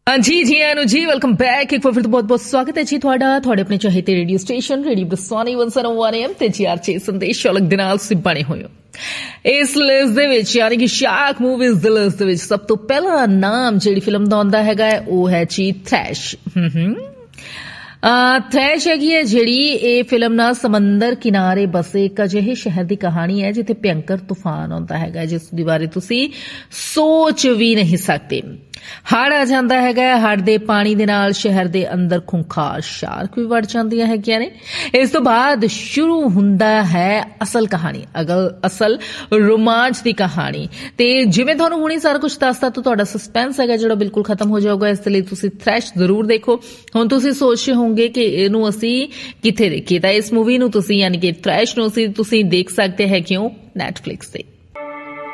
हाँ जी आनू जी welcome back एक बार फिर तो बहुत बहुत स्वागत है जी थोड़ा थोड़े अपने चाहते रेडियो स्टेशन रेडियो बरसाने 101 AM ਤੇ GR6 ਸੰਦੇਸ਼ ਸ਼ੌਲਕ ਦੇ ਨਾਲ ਤੁਸੀਂ ਬਣੇ ਹੋਏ ਹੋ ਇਸ ਲਿਸਟ ਦੇ ਵਿੱਚ ਯਾਨੀ ਕਿ ਸ਼ਾਰਕ ਮੂਵੀਜ਼ ਦੀ ਲਿਸਟ ਦੇ ਵਿੱਚ ਸਭ ਤੋਂ ਪਹਿਲਾ ਨਾਮ ਜਿਹੜੀ ਫਿਲਮ ਦਾ ਆਉਂਦਾ ਹੈਗਾ ਉਹ ਹੈ ਜੀ ਥ੍ਰੈਸ਼ ਥ੍ਰੈਸ਼ ਹੈਗੀ ਹੈ ਜਿਹੜੀ ਇਹ ਫਿਲਮ ਨਾ ਸਮੁੰਦਰ ਕਿਨਾਰੇ ਬਸੇ ਇੱਕ ਅਜਿਹੇ ਸ਼ਹਿਰ ਦੀ ਕਹਾਣੀ ਹੈ ਜਿੱਥੇ ਭਿਅੰਕਰ ਤੂਫਾਨ ਆਉਂਦਾ ਹੈਗਾ ਜਿਸ ਦੇ ਬਾਰੇ ਤੁਸੀਂ ਸੋਚ ਵੀ ਨਹੀਂ ਸਕਦੇ ਹੜ੍ਹ ਆ ਜਾਂਦਾ ਹੈਗਾ ਹੜ੍ਹ ਦੇ ਪਾਣੀ ਦੇ ਨਾਲ ਸ਼ਹਿਰ ਦੇ ਅੰਦਰ ਖੁੰਖਾਰ ਸ਼ਾਰਕ ਵੀ ਵੜ ਜਾਂਦੀਆਂ ਹੈਗੀਆਂ ਨੇ ਇਸ ਤੋਂ ਬਾਅਦ ਸ਼ੁਰੂ ਹੁੰਦਾ ਹੈ ਅਸਲ ਕਹਾਣੀ ਅਸਲ ਰੋਮਾਂਚ ਦੀ ਕਹਾਣੀ ਤੇ ਜਿਵੇਂ ਤੁਹਾਨੂੰ ਹੁਣੀ ਸਾਰਾ ਕੁਝ ਦੱਸਤਾ ਤਾਂ ਤੁਹਾਡਾ ਸਸਪੈਂਸ ਹੈਗਾ ਜਿਹੜਾ ਬਿਲਕੁਲ ਖਤਮ ਹੋ ਜਾਊਗਾ ਇਸ ਲਈ ਤੁਸੀਂ ਥ੍ਰੈਸ਼ ਜ਼ਰੂਰ ਦੇਖੋ ਹੁਣ ਤੁਸੀਂ ਸੋਚ ਰਹੇ ਹੋਵੋਗੇ ਕਿ ਇਹਨੂੰ ਅਸੀਂ ਕਿੱਥੇ ਦੇਖੀਏ ਤਾਂ ਇਸ ਮੂਵੀ ਨੂੰ ਤੁਸੀਂ ਯਾਨੀ ਕਿ ਥ੍ਰੈਸ਼ ਨੂੰ ਤੁਸੀਂ ਦੇਖ ਸਕਦੇ ਹੈਗੇ ਹੋ ਨੈਟਫਲਿਕਸ ਤੇ